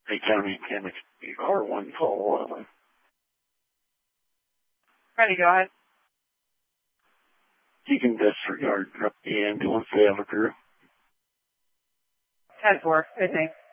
A county mechanic, R1 call 11. Ready, go ahead. You can disregard the ambulance, they have a crew. 10-4, I think.